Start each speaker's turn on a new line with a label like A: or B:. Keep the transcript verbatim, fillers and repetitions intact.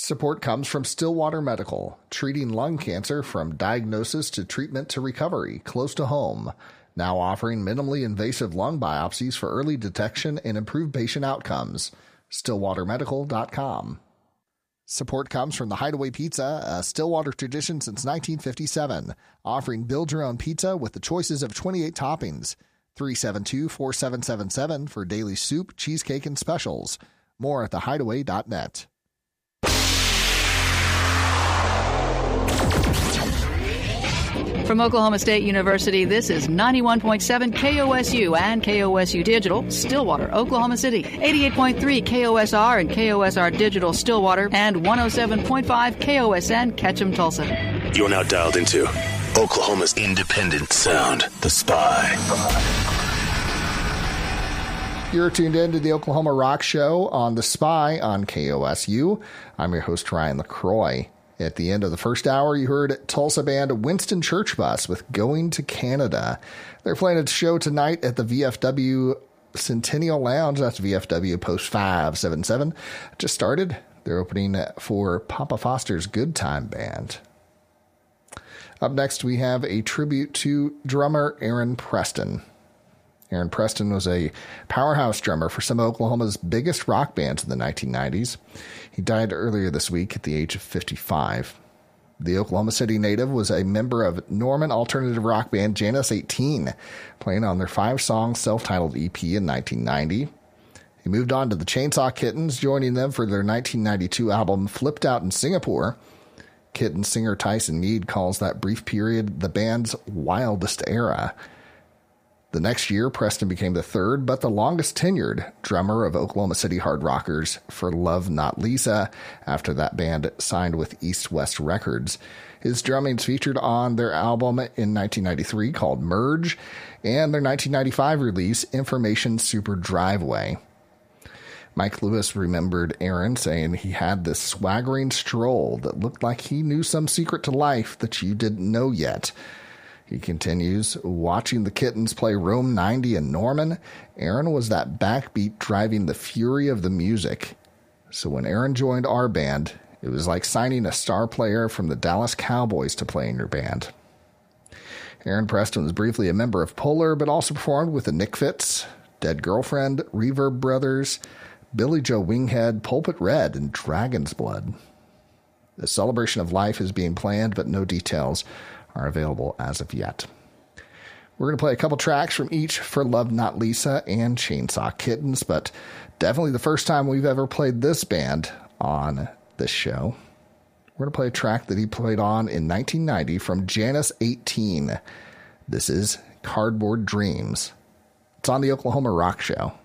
A: Support comes from Stillwater Medical, treating lung cancer from diagnosis to treatment to recovery, close to home. Now offering minimally invasive lung biopsies for early detection and improved patient outcomes. stillwater medical dot com. Support comes from the Hideaway Pizza, a Stillwater tradition since nineteen fifty-seven, offering build-your-own pizza with the choices of twenty-eight toppings. three seven two, four seven seven seven for daily soup, cheesecake, and specials. More at the hideaway dot net.
B: From Oklahoma State University, this is ninety-one point seven K O S U and K O S U Digital, Stillwater, Oklahoma City. eighty-eight point three K O S R and K O S R Digital, Stillwater, and one oh seven point five K O S N, Ketchum, Tulsa.
C: You're now dialed into Oklahoma's independent sound, The Spy.
A: You're tuned in to the Oklahoma Rock Show on The Spy on K O S U. I'm your host, Ryan LaCroix. At the end of the first hour, you heard Tulsa band Winston Church Bus with Going to Canada. They're playing a show tonight at the V F W Centennial Lounge. That's V F W Post five seven seven. Just started. They're opening for Papa Foster's Good Time Band. Up next, we have a tribute to drummer Aaron Preston. Aaron Preston was a powerhouse drummer for some of Oklahoma's biggest rock bands in the nineteen nineties. He died earlier this week at the age of fifty-five. The Oklahoma City native was a member of Norman alternative rock band Janus eighteen, playing on their five-song self-titled E P in nineteen ninety. He moved on to the Chainsaw Kittens, joining them for their nineteen ninety-two album Flipped Out in Singapore. Kittens singer Tyson Mead calls that brief period the band's wildest era. The next year, Preston became the third, but the longest tenured drummer of Oklahoma City hard rockers for Love Not Lisa, after that band signed with East West Records. His drumming's featured on their album in nineteen ninety-three called Merge, and their nineteen ninety-five release, Information Super Driveway. Mike Lewis remembered Aaron, saying he had this swaggering stroll that looked like he knew some secret to life that you didn't know yet. He continues, watching the Kittens play Rome ninety in Norman, Aaron was that backbeat driving the fury of the music. So when Aaron joined our band, it was like signing a star player from the Dallas Cowboys to play in your band. Aaron Preston was briefly a member of Polar, but also performed with the Nick Fitz, Dead Girlfriend, Reverb Brothers, Billy Joe Winghead, Pulpit Red, and Dragon's Blood. The celebration of life is being planned, but no details are available as of yet. We're going to play a couple tracks from each for Love Not Lisa and Chainsaw Kittens, but definitely the first time we've ever played this band on this show. We're going to play a track that he played on in nineteen ninety from Janus eighteen. This is Cardboard Dreams. It's on the Oklahoma Rock Show.